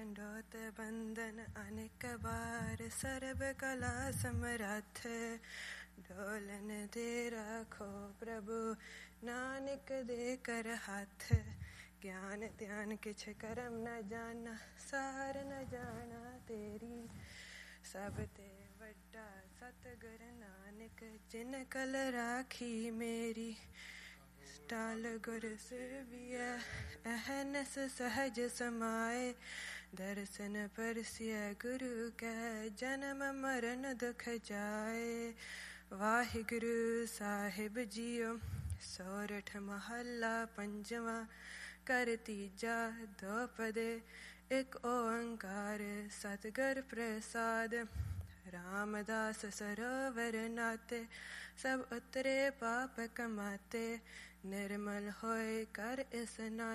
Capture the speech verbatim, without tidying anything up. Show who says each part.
Speaker 1: डंडोत बंदन अनेक बार सर्व कला समर्थ ढोलन दे रखो प्रभु नानक दे कर हाथ ज्ञान ध्यान किछ करम न जाना सार न जाना तेरी सब ते वड्डा सतगुर नानक जिन कल राखी मेरी टाल गुर सेविया अहनस सहज समाए दर्शन परसिय गुरु कै जन्म मरण दुख जाए वाहिगुरु साहिब जियो सोरठ महला पंजवा कर तीजा दो पदे एक ओंकार सतगुर प्रसाद रामदास सरोवर नाते सब उतरे पाप कमाते निर्मल होए कर स्नान